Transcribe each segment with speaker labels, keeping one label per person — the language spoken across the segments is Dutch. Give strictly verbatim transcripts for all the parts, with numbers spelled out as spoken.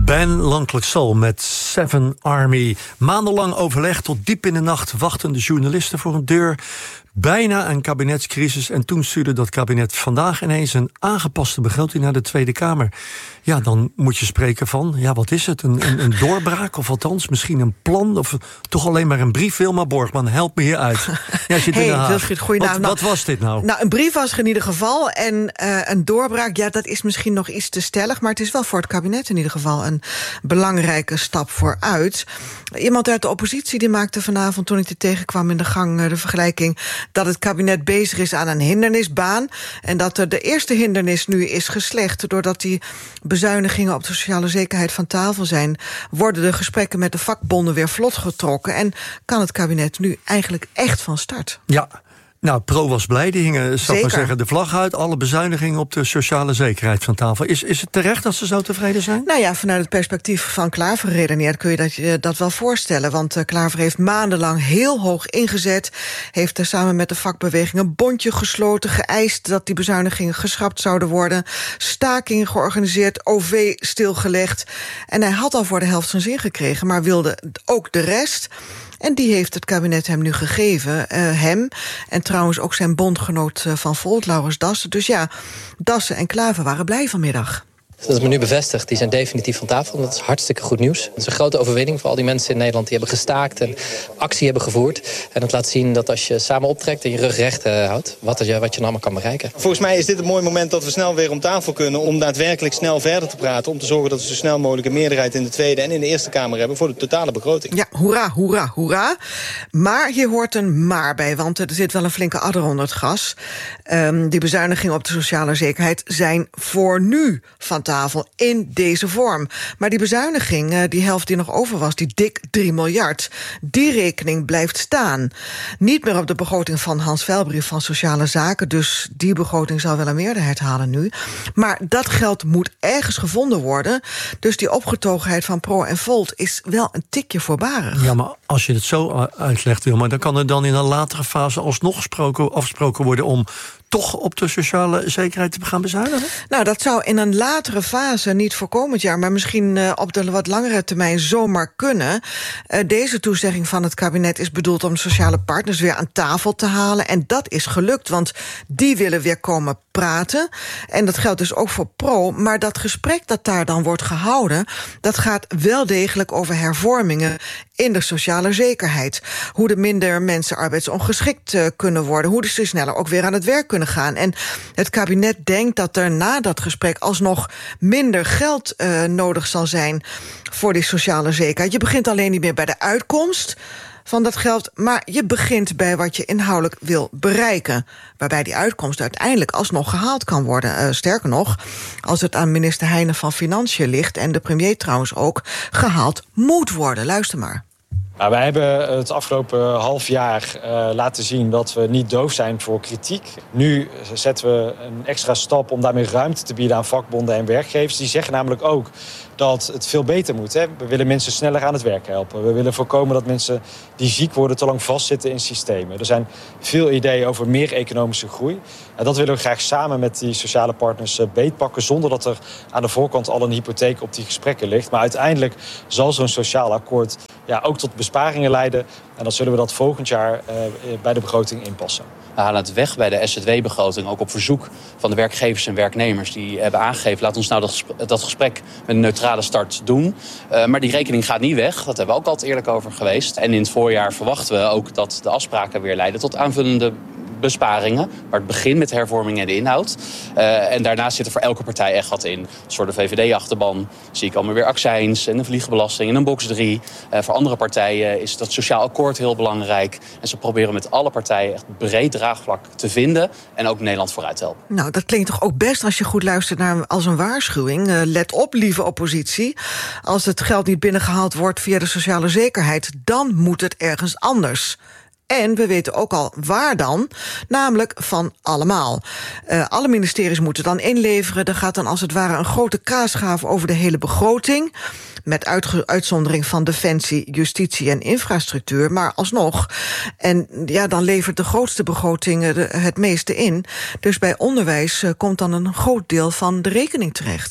Speaker 1: Ben Lankelijk Soul met Seven Army. Maandenlang overleg, tot diep in de nacht wachten de journalisten voor een deur. Bijna een kabinetscrisis. En toen stuurde dat kabinet vandaag ineens een aangepaste begroting naar de Tweede Kamer. Ja, dan moet je spreken van, ja, wat is het? Een, een, een doorbraak, of althans misschien een plan, of toch alleen maar een brief? Wilma Borgman, help me hier uit. Ja, zit
Speaker 2: hey,
Speaker 1: in Den Haag.
Speaker 2: Wilfried, goedenavond.
Speaker 1: Wat, wat was dit nou?
Speaker 2: Nou, een brief was er in ieder geval. En uh, een doorbraak, ja, dat is misschien nog iets te stellig, maar het is wel voor het kabinet in ieder geval een belangrijke stap vooruit. Iemand uit de oppositie die maakte vanavond, toen ik dit tegenkwam in de gang, de vergelijking dat het kabinet bezig is aan een hindernisbaan en dat er de eerste hindernis nu is geslecht doordat die bezuinigingen op de sociale zekerheid van tafel zijn, worden de gesprekken met de vakbonden weer vlot getrokken en kan het kabinet nu eigenlijk echt van start.
Speaker 1: Ja. Nou, Pro was blij, die hingen, zal ik maar zeggen, de vlag uit. Alle bezuinigingen op de sociale zekerheid van tafel. Is, is het terecht dat ze zo tevreden zijn?
Speaker 2: Nou ja, vanuit het perspectief van Klaver geredeneerd kun je dat, je dat wel voorstellen. Want uh, Klaver heeft maandenlang heel hoog ingezet. Heeft er samen met de vakbeweging een bondje gesloten. Geëist dat die bezuinigingen geschrapt zouden worden. Stakingen georganiseerd, O V stilgelegd. En hij had al voor de helft zijn zin gekregen, maar wilde ook de rest. En die heeft het kabinet hem nu gegeven. Uh, hem en trouwens ook zijn bondgenoot uh, van Volt, Laurens Dassen. Dus ja, Dassen en Klaver waren blij vanmiddag.
Speaker 3: Dat is me nu bevestigd. Die zijn definitief van tafel. Dat is hartstikke goed nieuws. Het is een grote overwinning voor al die mensen in Nederland die hebben gestaakt en actie hebben gevoerd. En het laat zien dat als je samen optrekt en je rug recht uh, houdt, wat, er, wat je nou allemaal kan bereiken.
Speaker 4: Volgens mij is dit een mooi moment dat we snel weer om tafel kunnen om daadwerkelijk snel verder te praten. Om te zorgen dat we zo snel mogelijk een meerderheid in de Tweede en in de Eerste Kamer hebben voor de totale begroting.
Speaker 2: Ja, hoera, hoera, hoera. Maar hier hoort een maar bij, want er zit wel een flinke adder onder het gas. Um, die bezuinigingen op de sociale zekerheid zijn voor nu van tafel in deze vorm. Maar die bezuiniging, die helft die nog over was, die dik drie miljard, die rekening blijft staan. Niet meer op de begroting van Hans Velbrief van Sociale Zaken, dus die begroting zal wel een meerderheid halen nu. Maar dat geld moet ergens gevonden worden, dus die opgetogenheid van Pro en Volt is wel een tikje voorbarig.
Speaker 1: Ja, maar als je het zo uitlegt, Wilma, dan kan er dan in een latere fase alsnog gesproken, afgesproken worden om toch op de sociale zekerheid te gaan bezuinigen?
Speaker 2: Nou, dat zou in een latere fase, niet voor komend jaar, maar misschien uh, op de wat langere termijn zomaar kunnen. Uh, deze toezegging van het kabinet is bedoeld om sociale partners weer aan tafel te halen. En dat is gelukt, want die willen weer komen praten. En dat geldt dus ook voor Pro. Maar dat gesprek dat daar dan wordt gehouden, dat gaat wel degelijk over hervormingen in de sociale zekerheid. Hoe de minder mensen arbeidsongeschikt uh, kunnen worden. Hoe ze sneller ook weer aan het werk kunnen gaan. En het kabinet denkt dat er na dat gesprek alsnog minder geld uh, nodig zal zijn voor die sociale zekerheid. Je begint alleen niet meer bij de uitkomst van dat geld, maar je begint bij wat je inhoudelijk wil bereiken, waarbij die uitkomst uiteindelijk alsnog gehaald kan worden. Uh, sterker nog, als het aan minister Heijnen van Financiën ligt, en de premier trouwens ook, gehaald moet worden. Luister maar.
Speaker 5: Nou, wij hebben het afgelopen half jaar uh, laten zien dat we niet doof zijn voor kritiek. Nu zetten we een extra stap om daarmee ruimte te bieden aan vakbonden en werkgevers. Die zeggen namelijk ook dat het veel beter moet. Hè? We willen mensen sneller aan het werk helpen. We willen voorkomen dat mensen die ziek worden te lang vastzitten in systemen. Er zijn veel ideeën over meer economische groei. En dat willen we graag samen met die sociale partners beetpakken, zonder dat er aan de voorkant al een hypotheek op die gesprekken ligt. Maar uiteindelijk zal zo'n sociaal akkoord ja, ook tot besparingen leiden. En dan zullen we dat volgend jaar uh, bij de begroting inpassen.
Speaker 6: We halen het weg bij de S Z W-begroting, ook op verzoek van de werkgevers en werknemers. Die hebben aangegeven, laat ons nou dat gesprek met een neutrale start doen. Uh, maar die rekening gaat niet weg, dat hebben we ook altijd eerlijk over geweest. En in het voorjaar verwachten we ook dat de afspraken weer leiden tot aanvullende besparingen. Maar het begint met hervorming en de inhoud. Uh, en daarnaast zit er voor elke partij echt wat in. Dus voor de V V D-achterban zie ik allemaal weer accijns en een vliegbelasting en een box drie. Uh, voor andere partijen is dat sociaal akkoord heel belangrijk. En ze proberen met alle partijen echt breed draagvlak te vinden en ook Nederland vooruit te helpen.
Speaker 2: Nou, dat klinkt toch ook best als je goed luistert naar als een waarschuwing. Uh, let op, lieve oppositie. Als het geld niet binnengehaald wordt via de sociale zekerheid, dan moet het ergens anders. En we weten ook al waar dan, namelijk van allemaal. Uh, alle ministeries moeten dan inleveren. Er gaat dan als het ware een grote kaasgaaf over de hele begroting, met uitge- uitzondering van defensie, justitie en infrastructuur, maar alsnog. En ja, dan levert de grootste begroting het meeste in. Dus bij onderwijs uh, komt dan een groot deel van de rekening terecht.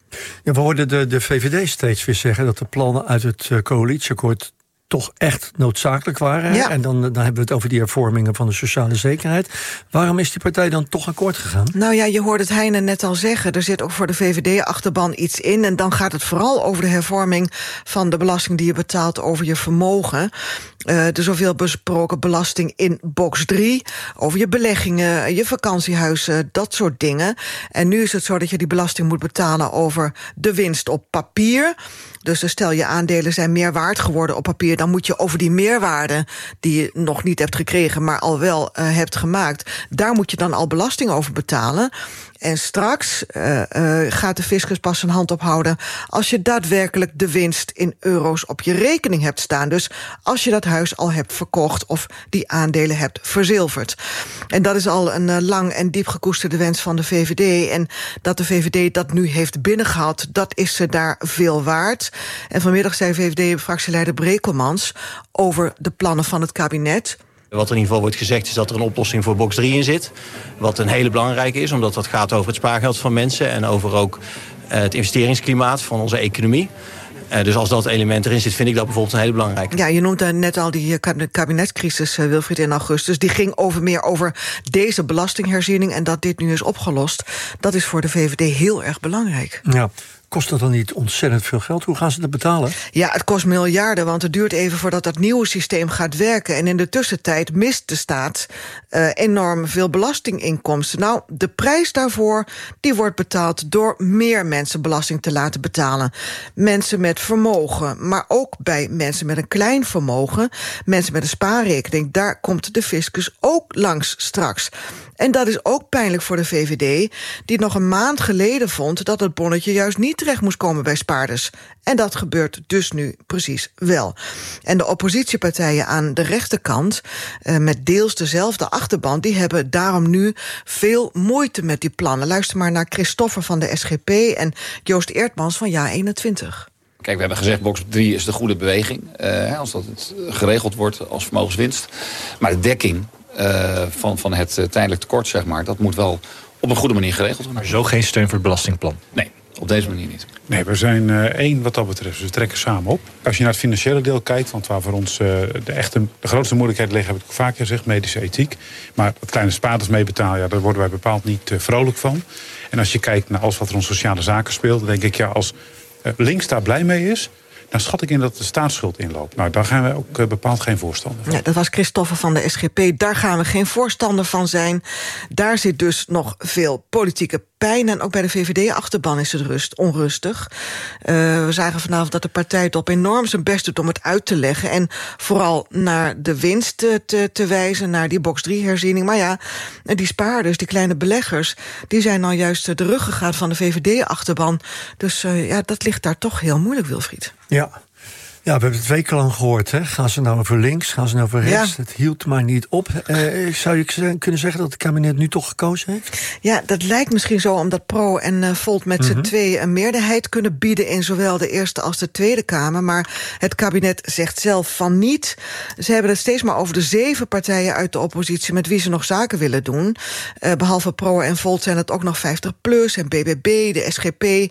Speaker 1: Ja, we hoorden de, de V V D steeds weer zeggen dat de plannen uit het uh, coalitieakkoord toch echt noodzakelijk waren.
Speaker 2: Ja.
Speaker 1: En dan, dan hebben we het over die hervormingen van de sociale zekerheid. Waarom is die partij dan toch akkoord gegaan?
Speaker 2: Nou ja, je hoort het Heine net al zeggen. Er zit ook voor de V V D-achterban iets in. En dan gaat het vooral over de hervorming van de belasting die je betaalt over je vermogen. Uh, de zoveel besproken belasting in box drie. Over je beleggingen, je vakantiehuizen, dat soort dingen. En nu is het zo dat je die belasting moet betalen over de winst op papier. Dus stel je aandelen zijn meer waard geworden op papier, dan moet je over die meerwaarde die je nog niet hebt gekregen, maar al wel uh, hebt gemaakt, daar moet je dan al belasting over betalen. En straks uh, uh, gaat de fiscus pas zijn hand ophouden als je daadwerkelijk de winst in euro's op je rekening hebt staan. Dus als je dat huis al hebt verkocht of die aandelen hebt verzilverd. En dat is al een uh, lang en diep gekoesterde wens van de V V D. En dat de V V D dat nu heeft binnengehaald, dat is ze daar veel waard. En vanmiddag zei V V D-fractieleider Brekelmans over de plannen van het kabinet.
Speaker 7: Wat er in ieder geval wordt gezegd is dat er een oplossing voor box drie in zit. Wat een hele belangrijke is, omdat dat gaat over het spaargeld van mensen en over ook uh, het investeringsklimaat van onze economie. Uh, dus als dat element erin zit, vind ik dat bijvoorbeeld een hele belangrijke.
Speaker 2: Ja, je noemt net al die kabinetscrisis, uh, Wilfried, in augustus. Die ging over meer over deze belastingherziening en dat dit nu is opgelost. Dat is voor de V V D heel erg belangrijk.
Speaker 1: Ja. Kost dat dan niet ontzettend veel geld? Hoe gaan ze dat betalen?
Speaker 2: Ja, het kost miljarden, want het duurt even voordat dat nieuwe systeem gaat werken. En in de tussentijd mist de staat uh, enorm veel belastinginkomsten. Nou, de prijs daarvoor die wordt betaald door meer mensen belasting te laten betalen. Mensen met vermogen, maar ook bij mensen met een klein vermogen, mensen met een spaarrekening, daar komt de fiscus ook langs straks. En dat is ook pijnlijk voor de V V D, die nog een maand geleden vond dat het bonnetje juist niet terecht moest komen bij spaarders. En dat gebeurt dus nu precies wel. En de oppositiepartijen aan de rechterkant, eh, met deels dezelfde achterban, die hebben daarom nu veel moeite met die plannen. Luister maar naar Christoffer van de S G P en Joost Eertmans van Ja eenentwintig.
Speaker 8: Kijk, we hebben gezegd, box drie is de goede beweging. Uh, als dat het geregeld wordt als vermogenswinst. Maar de dekking uh, van, van het uh, tijdelijk tekort, zeg maar, dat moet wel op een goede manier geregeld worden.
Speaker 9: Maar zo geen steun voor het belastingplan?
Speaker 8: Nee, op deze manier niet.
Speaker 10: Nee, we zijn uh, één wat dat betreft. Dus we trekken samen op. Als je naar het financiële deel kijkt, want waar voor ons uh, de, echte, de grootste moeilijkheid liggen, heb ik vaker gezegd, medische ethiek. Maar wat kleine spaarders meebetalen, ja, daar worden wij bepaald niet uh, vrolijk van. En als je kijkt naar alles wat er om sociale zaken speelt, dan denk ik, ja, als uh, links daar blij mee is, dan schat ik in dat de staatsschuld inloopt. Nou, daar gaan we ook uh, bepaald geen voorstander van.
Speaker 2: Ja, dat was Christoffer van de S G P. Daar gaan we geen voorstander van zijn. Daar zit dus nog veel politieke pijn. En ook bij de V V D-achterban is het rust, onrustig. Uh, we zagen vanavond dat de partij het op enorm zijn best doet om het uit te leggen. En vooral naar de winst te, te, te wijzen, naar die box drie herziening. Maar ja, die spaarders, die kleine beleggers, die zijn nou juist de ruggengraat van de V V D-achterban. Dus uh, ja, dat ligt daar toch heel moeilijk, Wilfried.
Speaker 1: Ja. Ja, we hebben het wekenlang gehoord. Hè? Gaan ze nou over links, gaan ze nou over rechts? Ja. Het hield maar niet op. Uh, zou je kunnen zeggen dat het kabinet nu toch gekozen heeft?
Speaker 2: Ja, dat lijkt misschien zo omdat Pro en uh, Volt met mm-hmm. z'n tweeën een meerderheid kunnen bieden in zowel de Eerste als de Tweede Kamer. Maar het kabinet zegt zelf van niet. Ze hebben het steeds maar over de zeven partijen uit de oppositie met wie ze nog zaken willen doen. Uh, behalve Pro en Volt zijn het ook nog vijftig plus en B B B, de S G P, uh,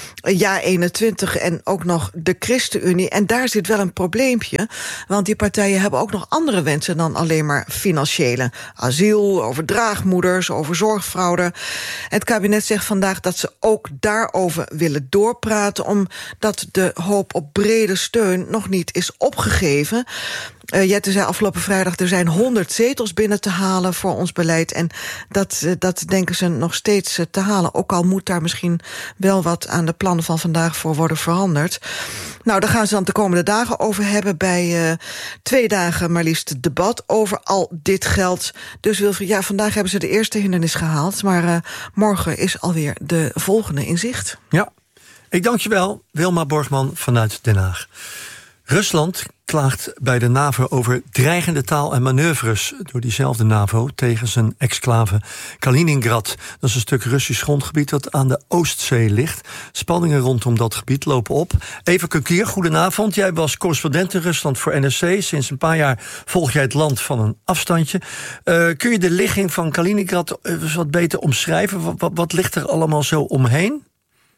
Speaker 2: Ja eenentwintig en ook nog de ChristenUnie. En daar zit wel een probleempje, want die partijen hebben ook nog andere wensen dan alleen maar financiële. Asiel, over draagmoeders, over zorgfraude. Het kabinet zegt vandaag dat ze ook daarover willen doorpraten, omdat de hoop op brede steun nog niet is opgegeven. Uh, Jette zei afgelopen vrijdag, er zijn honderd zetels binnen te halen voor ons beleid. En dat, uh, dat denken ze nog steeds uh, te halen. Ook al moet daar misschien wel wat aan de plannen van vandaag voor worden veranderd. Nou, daar gaan ze dan de komende dagen over hebben bij uh, twee dagen maar liefst debat over al dit geld. Dus Wilfried, ja, vandaag hebben ze de eerste hindernis gehaald, maar uh, morgen is alweer de volgende in zicht.
Speaker 1: Ja, ik dank je wel, Wilma Borgman vanuit Den Haag. Rusland klaagt bij de NAVO over dreigende taal en manoeuvres door diezelfde NAVO tegen zijn exclave Kaliningrad. Dat is een stuk Russisch grondgebied dat aan de Oostzee ligt. Spanningen rondom dat gebied lopen op. Eva Kukier, goedenavond. Jij was correspondent in Rusland voor N R C. Sinds een paar jaar volg jij het land van een afstandje. Uh, kun je de ligging van Kaliningrad eens wat beter omschrijven? Wat, wat, wat ligt er allemaal zo omheen?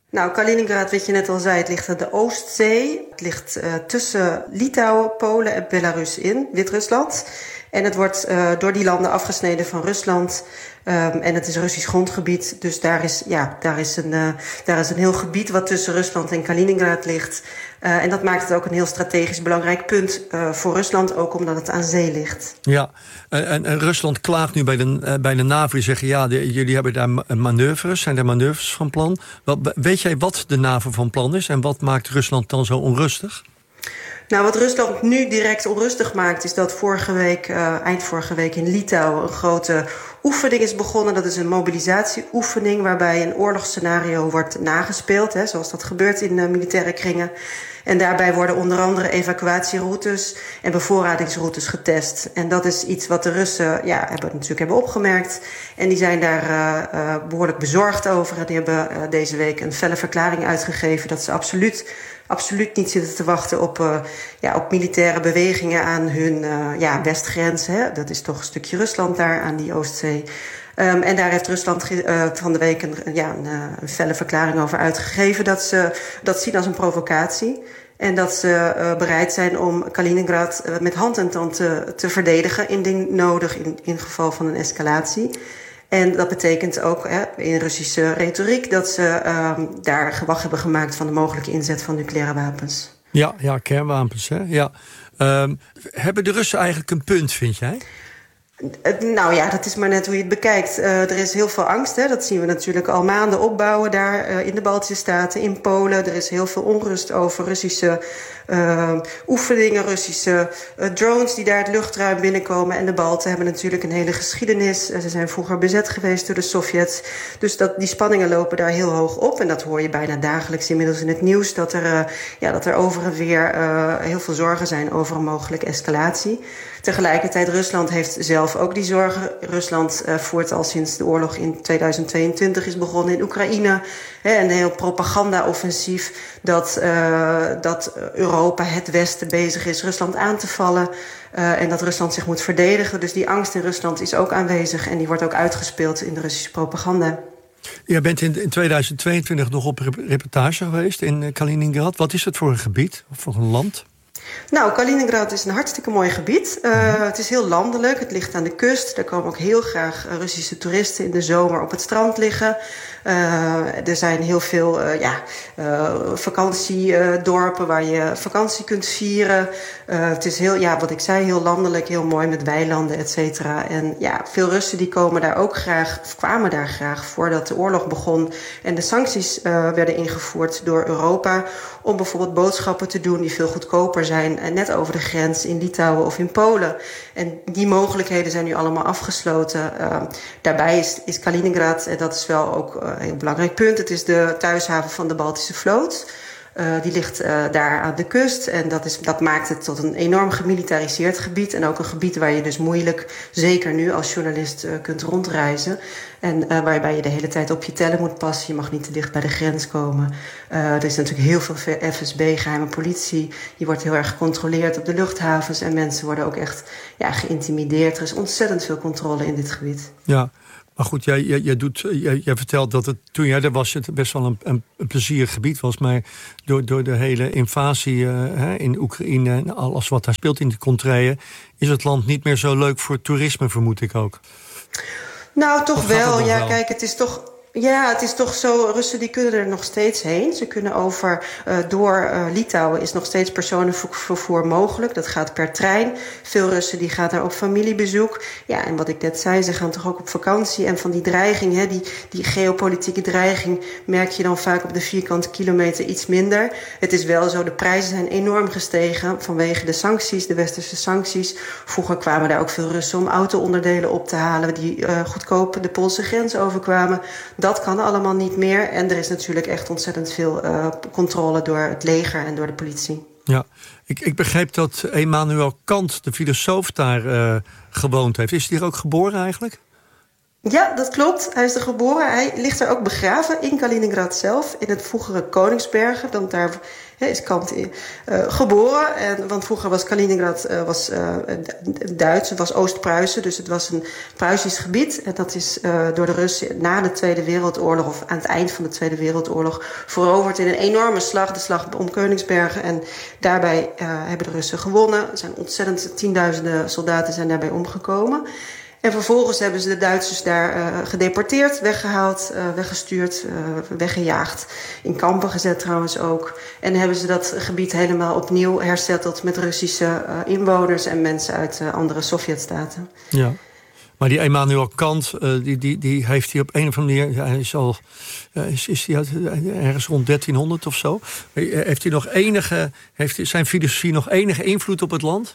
Speaker 9: Nou, Kaliningrad, wat je net al zei, het ligt aan de Oostzee. Het ligt uh, tussen Litouwen, Polen en Belarus in, Wit-Rusland. En het wordt uh, door die landen afgesneden van Rusland. Um, en het is Russisch grondgebied. Dus daar is, ja, daar is, een, uh, daar is een heel gebied wat tussen Rusland en Kaliningrad ligt. Uh, en dat maakt het ook een heel strategisch belangrijk punt uh, voor Rusland, ook omdat het aan zee ligt.
Speaker 1: Ja, en, en Rusland klaagt nu bij de, uh, bij de NAVO. Die zeggen, ja, de, jullie hebben daar manoeuvres. Zijn er manoeuvres van plan? Wat, weet jij wat de NAVO van plan is? En wat maakt Rusland dan zo onrustig?
Speaker 9: Nou, wat Rusland nu direct onrustig maakt, is dat vorige week, uh, eind vorige week in Litouwen een grote oefening is begonnen. Dat is een mobilisatieoefening waarbij een oorlogsscenario wordt nagespeeld, hè, zoals dat gebeurt in uh, militaire kringen. En daarbij worden onder andere evacuatieroutes en bevoorradingsroutes getest. En dat is iets wat de Russen ja, hebben, natuurlijk hebben opgemerkt. En die zijn daar uh, uh, behoorlijk bezorgd over. En die hebben uh, deze week een felle verklaring uitgegeven dat ze absoluut... absoluut niet zitten te wachten op, uh, ja, op militaire bewegingen aan hun uh, ja, westgrens. Hè. Dat is toch een stukje Rusland daar aan die Oostzee. Um, en daar heeft Rusland uh, van de week een, ja, een, een felle verklaring over uitgegeven. Dat ze dat zien als een provocatie. En dat ze uh, bereid zijn om Kaliningrad uh, met hand en tand te, te verdedigen, indien nodig, in, in geval van een escalatie. En dat betekent ook hè, in Russische retoriek dat ze uh, daar gewag hebben gemaakt van de mogelijke inzet van nucleaire wapens.
Speaker 1: Ja, ja, kernwapens. Hè? Ja. Um, hebben de Russen eigenlijk een punt, vind jij?
Speaker 9: Nou ja, dat is maar net hoe je het bekijkt. Uh, er is heel veel angst, hè. Dat zien we natuurlijk al maanden opbouwen daar uh, in de Baltische Staten, in Polen. Er is heel veel onrust over Russische uh, oefeningen, Russische uh, drones die daar het luchtruim binnenkomen. En de Balten hebben natuurlijk een hele geschiedenis. Uh, ze zijn vroeger bezet geweest door de Sovjets. Dus dat, die spanningen lopen daar heel hoog op. En dat hoor je bijna dagelijks inmiddels in het nieuws. Dat er, uh, ja, dat er over en weer uh, heel veel zorgen zijn over een mogelijke escalatie. Tegelijkertijd, Rusland heeft zelf ook die zorgen. Rusland uh, voert al sinds de oorlog in tweeduizend tweeëntwintig is begonnen in Oekraïne. Hè, een heel propaganda-offensief dat, uh, dat Europa, het Westen, bezig is Rusland aan te vallen. Uh, en dat Rusland zich moet verdedigen. Dus die angst in Rusland is ook aanwezig en die wordt ook uitgespeeld in de Russische propaganda.
Speaker 1: Je bent in, in tweeduizend tweeëntwintig nog op reportage geweest in Kaliningrad. Wat is het voor een gebied, of voor een land?
Speaker 9: Nou, Kaliningrad is een hartstikke mooi gebied. Uh, mm-hmm. Het is heel landelijk, het ligt aan de kust. Daar komen ook heel graag Russische toeristen in de zomer op het strand liggen. Uh, er zijn heel veel uh, ja, uh, vakantiedorpen uh, waar je vakantie kunt vieren. Uh, het is heel, ja, wat ik zei, heel landelijk, heel mooi met weilanden, et cetera. En ja, veel Russen die komen daar ook graag, of kwamen daar graag voordat de oorlog begon en de sancties uh, werden ingevoerd door Europa om bijvoorbeeld boodschappen te doen die veel goedkoper zijn, uh, net over de grens in Litouwen of in Polen. En die mogelijkheden zijn nu allemaal afgesloten. Uh, daarbij is, is Kaliningrad, en dat is wel ook uh, een heel belangrijk punt, het is de thuishaven van de Baltische vloot. Uh, die ligt uh, daar aan de kust en dat, is, dat maakt het tot een enorm gemilitariseerd gebied. En ook een gebied waar je dus moeilijk, zeker nu als journalist, uh, kunt rondreizen. En uh, waarbij je de hele tijd op je tellen moet passen. Je mag niet te dicht bij de grens komen. Uh, er is natuurlijk heel veel F S B, geheime politie. Je wordt heel erg gecontroleerd op de luchthavens. En mensen worden ook echt ja, geïntimideerd. Er is ontzettend veel controle in dit gebied.
Speaker 1: Ja. Maar goed, jij, jij, jij, doet, jij, jij vertelt dat het toen jij er was het best wel een, een, een plezierig gebied was. Maar door, door de hele invasie uh, hè, in Oekraïne en alles wat daar speelt in de contraien, is het land niet meer zo leuk voor toerisme, vermoed ik ook.
Speaker 9: Nou, toch wel. Ja,
Speaker 1: wel?
Speaker 9: Kijk, het is toch... Ja, het is toch zo, Russen die kunnen er nog steeds heen. Ze kunnen over, uh, door uh, Litouwen is nog steeds personenvervoer mogelijk. Dat gaat per trein. Veel Russen die gaan daar op familiebezoek. Ja, en wat ik net zei, ze gaan toch ook op vakantie. En van die dreiging, hè, die, die geopolitieke dreiging, merk je dan vaak op de vierkante kilometer iets minder. Het is wel zo, de prijzen zijn enorm gestegen vanwege de sancties, de westerse sancties. Vroeger kwamen daar ook veel Russen om auto-onderdelen op te halen die uh, goedkoop de Poolse grens overkwamen. Dat kan allemaal niet meer. En er is natuurlijk echt ontzettend veel uh, controle door het leger en door de politie.
Speaker 1: Ja, ik, ik begreep dat Immanuel Kant, de filosoof, daar uh, gewoond heeft. Is hij hier ook geboren eigenlijk?
Speaker 9: Ja, dat klopt. Hij is er geboren. Hij ligt er ook begraven in Kaliningrad zelf, in het vroegere Koningsbergen. Want daar he, is Kant in, uh, geboren. En, want vroeger was Kaliningrad uh, was, uh, Duits, het was Oost-Pruisen. Dus het was een Pruisisch gebied. En dat is uh, door de Russen na de Tweede Wereldoorlog, of aan het eind van de Tweede Wereldoorlog, veroverd in een enorme slag, de slag om Koningsbergen. En daarbij uh, hebben de Russen gewonnen. Er zijn ontzettend tienduizenden soldaten zijn daarbij omgekomen. En vervolgens hebben ze de Duitsers daar uh, gedeporteerd, weggehaald, uh, weggestuurd, uh, weggejaagd. In kampen gezet trouwens ook. En hebben ze dat gebied helemaal opnieuw hersetteld met Russische uh, inwoners en mensen uit uh, andere Sovjetstaten.
Speaker 1: Ja. Maar die Immanuel Kant, uh, die, die, die heeft hij op een of andere manier, ja, hij is al, uh, is, is hij uit, uh, ergens rond dertienhonderd of zo. Heeft hij nog enige, heeft zijn filosofie nog enige invloed op het land?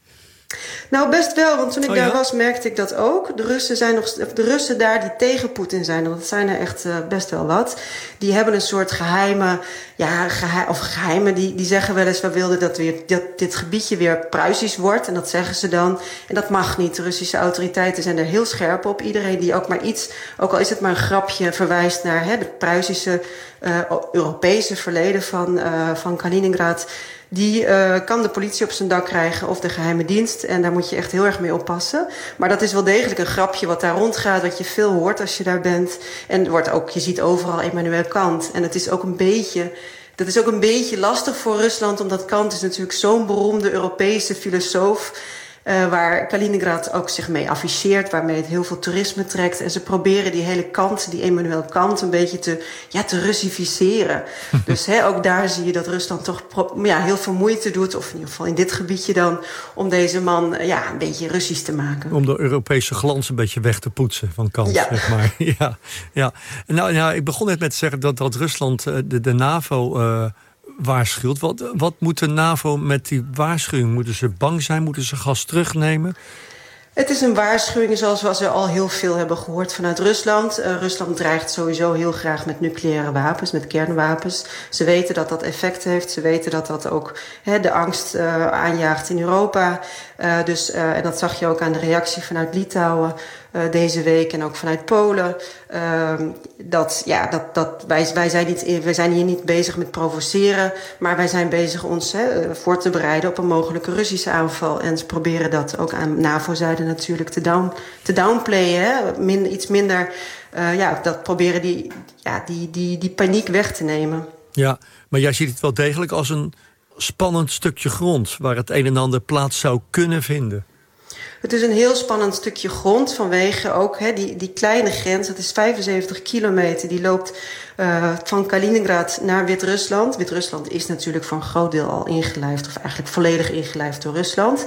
Speaker 9: Nou, best wel, want toen ik
Speaker 1: oh,
Speaker 9: daar
Speaker 1: ja?
Speaker 9: was merkte ik dat ook. De Russen, zijn nog, de Russen daar die tegen Poetin zijn, want dat zijn er echt uh, best wel wat. Die hebben een soort geheime, ja, geheim, of geheimen, die, die zeggen wel eens, we wilden dat, weer, dat dit gebiedje weer Pruisisch wordt. En dat zeggen ze dan. En dat mag niet. De Russische autoriteiten zijn er heel scherp op. Iedereen die ook maar iets, ook al is het maar een grapje, verwijst naar hè, het Pruisische, uh, Europese verleden van, uh, van Kaliningrad. Die uh, kan de politie op zijn dak krijgen of de geheime dienst. En daar moet je echt heel erg mee oppassen. Maar dat is wel degelijk een grapje wat daar rondgaat, wat je veel hoort als je daar bent. En er wordt ook, je ziet overal Immanuel Kant. En het is ook een beetje, dat is ook een beetje lastig voor Rusland, omdat Kant is natuurlijk zo'n beroemde Europese filosoof. Uh, waar Kaliningrad ook zich mee afficheert, waarmee het heel veel toerisme trekt. En ze proberen die hele Kant, die Immanuel Kant, een beetje te, ja, te Russificeren. Dus he, ook daar zie je dat Rusland toch pro, ja, heel veel moeite doet, of in ieder geval in dit gebiedje dan, om deze man ja, een beetje Russisch te maken.
Speaker 1: Om de Europese glans een beetje weg te poetsen van Kant, ja. zeg maar. ja, ja. Nou, nou, ik begon net met te zeggen dat, dat Rusland de, de NAVO Uh, waarschuwt. Wat, wat moet de NAVO met die waarschuwing? Moeten ze bang zijn? Moeten ze gas terugnemen?
Speaker 9: Het is een waarschuwing zoals we al heel veel hebben gehoord vanuit Rusland. Uh, Rusland dreigt sowieso heel graag met nucleaire wapens, met kernwapens. Ze weten dat dat effect heeft. Ze weten dat dat ook he, de angst uh, aanjaagt in Europa. Uh, dus, uh, en dat zag je ook aan de reactie vanuit Litouwen uh, deze week en ook vanuit Polen. Uh, dat, ja, dat, dat, wij, wij, zijn niet, wij zijn hier niet bezig met provoceren, maar wij zijn bezig ons he, voor te bereiden op een mogelijke Russische aanval. En ze proberen dat ook aan NAVO-zijde natuurlijk te, down, te downplayen. Hè? Min, iets minder, uh, ja, dat proberen die, ja, die, die, die paniek weg te nemen.
Speaker 1: Ja, maar jij ziet het wel degelijk als een spannend stukje grond waar het een en ander plaats zou kunnen vinden.
Speaker 9: Het is een heel spannend stukje grond vanwege ook he, die, die kleine grens. Dat is vijfenzeventig kilometer. Die loopt uh, van Kaliningrad naar Wit-Rusland. Wit-Rusland is natuurlijk voor een groot deel al ingelijfd, of eigenlijk volledig ingelijfd door Rusland.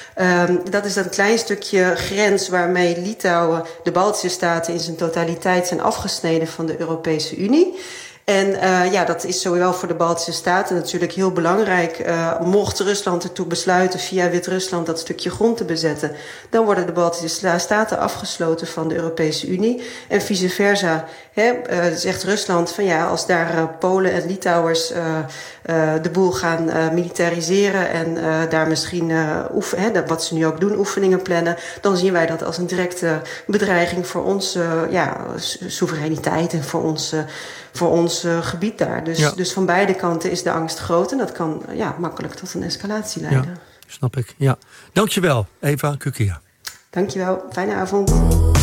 Speaker 9: Um, dat is een klein stukje grens waarmee Litouwen, de Baltische Staten in zijn totaliteit zijn afgesneden van de Europese Unie. En uh, ja, dat is zowel voor de Baltische Staten natuurlijk heel belangrijk. Uh, mocht Rusland ertoe besluiten via Wit-Rusland dat stukje grond te bezetten, dan worden de Baltische Staten afgesloten van de Europese Unie. En vice versa. Hè, uh, zegt Rusland van ja, als daar uh, Polen en Litouwers uh, uh, de boel gaan uh, militariseren en uh, daar misschien uh, oefen, hè, wat ze nu ook doen, oefeningen plannen, dan zien wij dat als een directe bedreiging voor onze uh, ja, soevereiniteit en voor ons, uh, voor ons uh, gebied daar. Dus, ja. dus van beide kanten is de angst groot en dat kan uh, ja, makkelijk tot een escalatie leiden.
Speaker 1: Ja, snap ik. Ja. Dankjewel, Eva Kukia.
Speaker 9: Dankjewel, fijne avond.